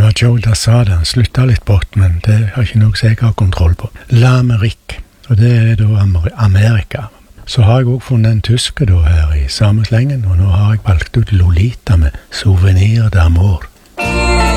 Ja, Joe Dasada, han slutta litt brått, men det har ikke noe som jeg har kontroll på. Lamerick, og det er da Amerika. Så har jeg også funnet en tysker da her i samme slengen, og nå har jeg valgt ut Lolita med Souvenir d'Amour.